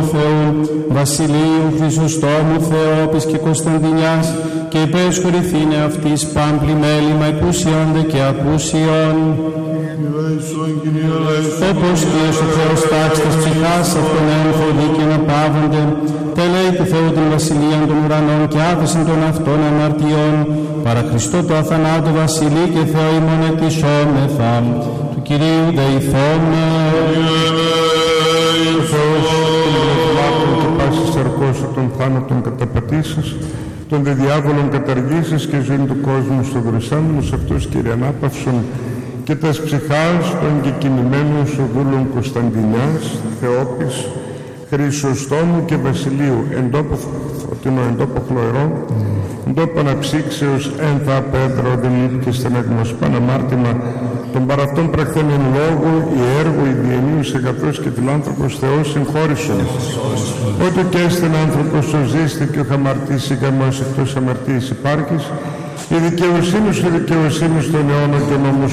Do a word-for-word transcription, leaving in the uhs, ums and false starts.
Θεού, Βασιλείου Χρυσοστόμου Θεόπης και Κωνσταντινιάς, και υπέσχορηθήνε αυτής πάμπλη μέλημα υπούσιοντε και ακούσιον. Όπως Κύριος ο Θεός τάξης της ψυχάς αυτών έμφοδη και να πάβονται, τελέει του Θεού την βασιλείαν των ουρανών και άφησαν των αυτών αμαρτιών, παρά Χριστό το αθανάτου βασιλεί και Θεό ημών ετισόμεθα, του Κυρίου δεηθώμε. Ο Θεός των βλεφλάτων και πάσης αρκώσου των θάνατων καταπατήσεις, των δε διάβολων καταργήσεις και ζωή του κόσμου στο δροσάμινος αυτούς Κύριε ανάπαυσον, και τας ψυχάς των κεκοινημένων σου δούλων Κωνσταντινιάς, Θεόπης, Χρυσοστόμου και Βασιλείου, εν τόπο φωτεινό, εν τόπο χλωερό, εν τόπο αναψύξεως, εν θα πέντρο, δεν ήρθε στεναγμός παναμάρτημα, των παραυτών πραχθένων λόγου, η έργο, η διενύους αγαθός και φιλάνθρωπος Θεός συγχώρησον. Ότου και έστεν άνθρωπος ο ζήστη και ο χαμαρτήσει γαμός εκτός αμαρτίας υπάρχεις, η δικαιοσύνη σου, η δικαιοσύνη στον αιώνα και ο νόμος